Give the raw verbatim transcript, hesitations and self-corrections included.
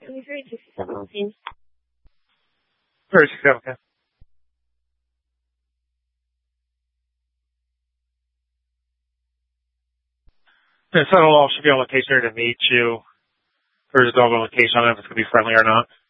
three sixty-seven on scene. three sixty-seven, okay. The Sentinel should be on location here to meet you. There's a dog on location. I don't know if it's going to be friendly or not.